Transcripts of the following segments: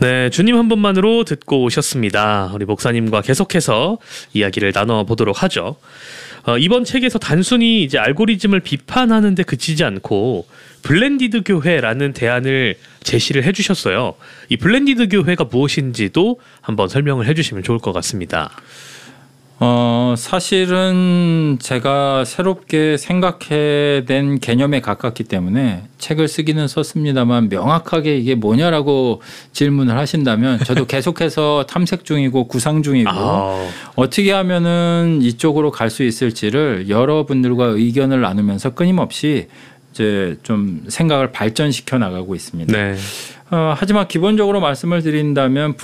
네, 주님 한 분만으로 듣고 오셨습니다. 우리 목사님과 계속해서 이야기를 나눠보도록 하죠. 이번 책에서 단순히 이제 알고리즘을 비판하는데 그치지 않고 블렌디드 교회라는 대안을 제시를 해주셨어요. 이 블렌디드 교회가 무엇인지도 한번 설명을 해주시면 좋을 것 같습니다. 사실은 제가 새롭게 생각해낸 개념에 가깝기 때문에 책을 쓰기는 썼습니다만 명확하게 이게 뭐냐라고 질문을 하신다면 저도 계속해서 탐색 중이고 구상 중이고 어떻게 하면은 이쪽으로 갈 수 있을지를 여러분들과 의견을 나누면서 끊임없이 이제 좀 생각을 발전시켜 나가고 있습니다. 네. 하지만 기본적으로 말씀을 드린다면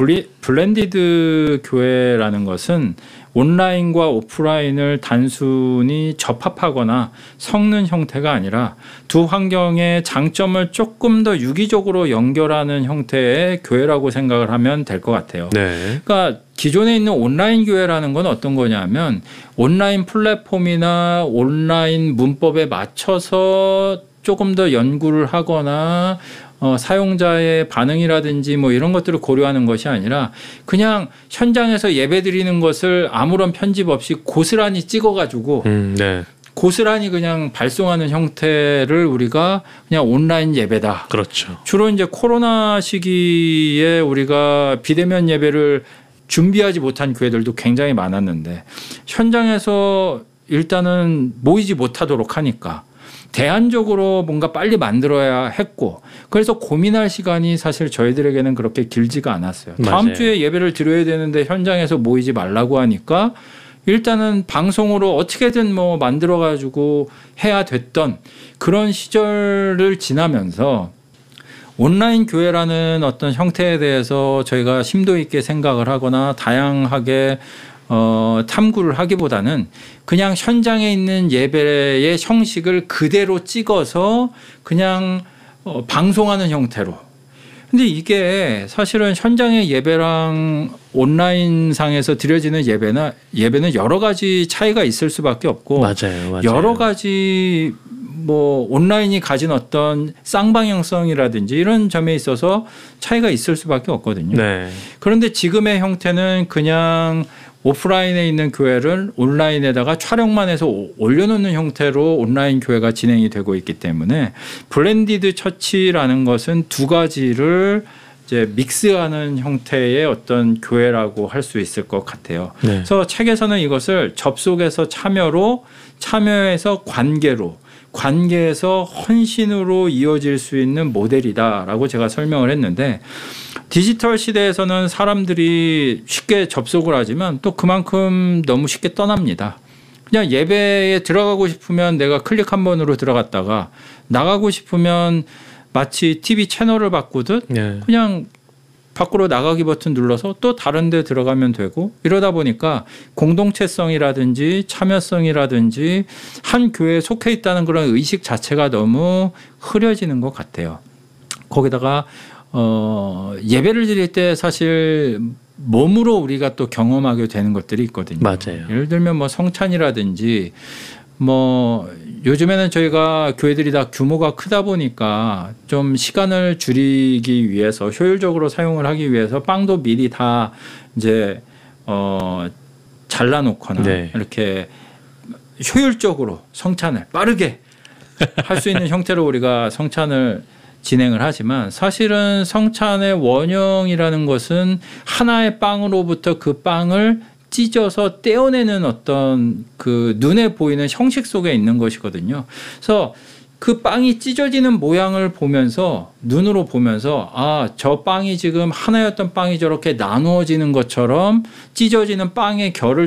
블렌디드 교회라는 것은 온라인과 오프라인을 단순히 접합하거나 섞는 형태가 아니라 두 환경의 장점을 조금 더 유기적으로 연결하는 형태의 교회라고 생각을 하면 될 것 같아요. 네. 그러니까 기존에 있는 온라인 교회라는 건 어떤 거냐면 온라인 플랫폼이나 온라인 문법에 맞춰서 조금 더 연구를 하거나 사용자의 반응이라든지 뭐 이런 것들을 고려하는 것이 아니라 그냥 현장에서 예배 드리는 것을 아무런 편집 없이 고스란히 찍어가지고 네. 고스란히 그냥 발송하는 형태를 우리가 그냥 온라인 예배다. 그렇죠. 주로 이제 코로나 시기에 우리가 비대면 예배를 준비하지 못한 교회들도 굉장히 많았는데 현장에서 일단은 모이지 못하도록 하니까 대안적으로 뭔가 빨리 만들어야 했고 그래서 고민할 시간이 사실 저희들에게는 그렇게 길지가 않았어요. 맞아요. 다음 주에 예배를 드려야 되는데 현장에서 모이지 말라고 하니까 일단은 방송으로 어떻게든 뭐 만들어 가지고 해야 됐던 그런 시절을 지나면서 온라인 교회라는 어떤 형태에 대해서 저희가 심도 있게 생각을 하거나 다양하게 탐구를 하기보다는 그냥 현장에 있는 예배의 형식을 그대로 찍어서 그냥 방송하는 형태로. 근데 이게 사실은 현장의 예배랑 온라인상에서 드려지는 예배는 여러 가지 차이가 있을 수밖에 없고 맞아요. 여러 가지 뭐 온라인이 가진 어떤 쌍방향성이라든지 이런 점에 있어서 차이가 있을 수밖에 없거든요. 네. 그런데 지금의 형태는 그냥 오프라인에 있는 교회를 온라인에다가 촬영만 해서 올려놓는 형태로 온라인 교회가 진행이 되고 있기 때문에 블렌디드 처치라는 것은 두 가지를 이제 믹스하는 형태의 어떤 교회라고 할 수 있을 것 같아요. 네. 그래서 책에서는 이것을 접속에서 참여로, 참여에서 관계에서 헌신으로 이어질 수 있는 모델이다라고 제가 설명을 했는데 디지털 시대에서는 사람들이 쉽게 접속을 하지만 또 그만큼 너무 쉽게 떠납니다. 그냥 예배에 들어가고 싶으면 내가 클릭 한 번으로 들어갔다가 나가고 싶으면 마치 TV 채널을 바꾸듯 그냥 밖으로 나가기 버튼 눌러서 또 다른 데 들어가면 되고 이러다 보니까 공동체성이라든지 참여성이라든지 한 교회에 속해 있다는 그런 의식 자체가 너무 흐려지는 것 같아요. 거기다가 예배를 드릴 때 사실 몸으로 우리가 또 경험하게 되는 것들이 있거든요. 맞아요. 예를 들면 뭐 성찬이라든지 뭐 요즘에는 저희가 교회들이 다 규모가 크다 보니까 좀 시간을 줄이기 위해서 효율적으로 사용을 하기 위해서 빵도 미리 다 이제 잘라놓거나 이렇게 효율적으로 성찬을 빠르게 할 수 있는 형태로 우리가 성찬을 진행을 하지만 사실은 성찬의 원형이라는 것은 하나의 빵으로부터 그 빵을 찢어서 떼어내는 어떤 그 눈에 보이는 형식 속에 있는 것이거든요. 그래서 그 빵이 찢어지는 모양을 보면서 눈으로 보면서 아, 저 빵이 지금 하나였던 빵이 저렇게 나누어지는 것처럼 찢어지는 빵의 결을